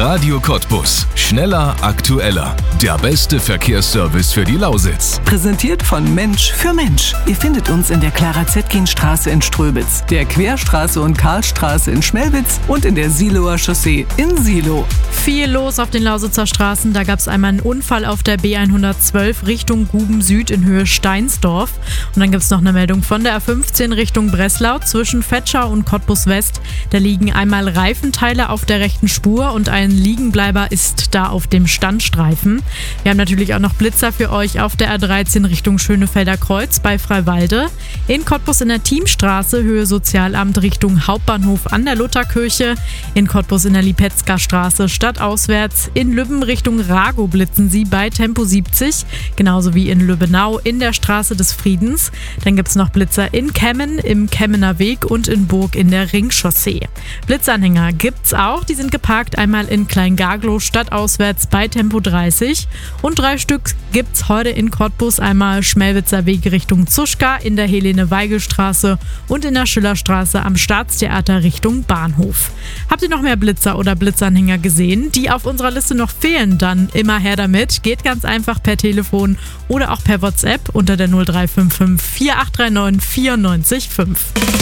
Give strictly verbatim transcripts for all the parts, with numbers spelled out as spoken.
Radio Cottbus. Schneller, aktueller. Der beste Verkehrsservice für die Lausitz. Präsentiert von Mensch für Mensch. Ihr findet uns in der Clara-Zetkin-Straße in Ströbitz, der Querstraße und Karlstraße in Schmelwitz und in der Siloer Chaussee in Silo. Viel los auf den Lausitzer Straßen. Da gab es einmal einen Unfall auf der B hundertzwölf Richtung Guben Süd in Höhe Steinsdorf. Und dann gibt es noch eine Meldung von der A fünfzehn Richtung Breslau zwischen Vetschau und Cottbus West. Da liegen einmal Reifenteile auf der rechten Spur und ein Liegenbleiber ist da auf dem Standstreifen. Wir haben natürlich auch noch Blitzer für euch auf der A dreizehn Richtung Schönefelder Kreuz bei Freiwalde. In Cottbus in der Thiemstraße Höhe Sozialamt Richtung Hauptbahnhof an der Lutherkirche. In Cottbus in der Lipetzker Straße stadtauswärts. In Lübben Richtung Rago blitzen sie bei Tempo siebzig. Genauso wie in Lübbenau in der Straße des Friedens. Dann gibt es noch Blitzer in Kemmen, im Kemmener Weg und in Burg in der Ringchaussee. Blitzanhänger gibt's auch. Die sind geparkt einmal in Kleingaglow stadtauswärts bei Tempo dreißig. Und drei Stück gibt's heute in Cottbus. Einmal Schmelwitzer Weg Richtung Zuschka in der Helene-Weigel-Straße und in der Schillerstraße am Staatstheater Richtung Bahnhof. Habt ihr noch mehr Blitzer oder Blitzanhänger gesehen, die auf unserer Liste noch fehlen? Dann immer her damit. Geht ganz einfach per Telefon oder auch per WhatsApp unter der null drei fünf fünf vier acht drei neun vier neun fünf.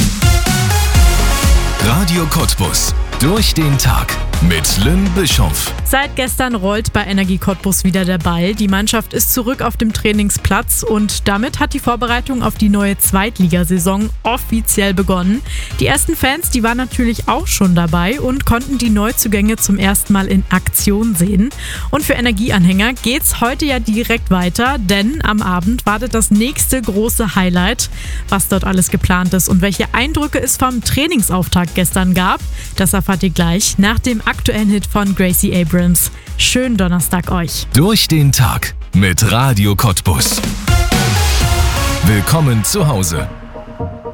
Radio Cottbus. Durch den Tag mit Lynn Bischoff. Seit gestern rollt bei Energie Cottbus wieder der Ball. Die Mannschaft ist zurück auf dem Trainingsplatz und damit hat die Vorbereitung auf die neue Zweitligasaison offiziell begonnen. Die ersten Fans, die waren natürlich auch schon dabei und konnten die Neuzugänge zum ersten Mal in Aktion sehen. Und für Energieanhänger geht's heute ja direkt weiter, denn am Abend wartet das nächste große Highlight. Was dort alles geplant ist und welche Eindrücke es vom Trainingsauftakt gestern gab, das erfahrt ihr gleich nach dem aktuellen Hit von Gracie Abrams. Schönen Donnerstag euch. Durch den Tag mit Radio Cottbus. Willkommen zu Hause.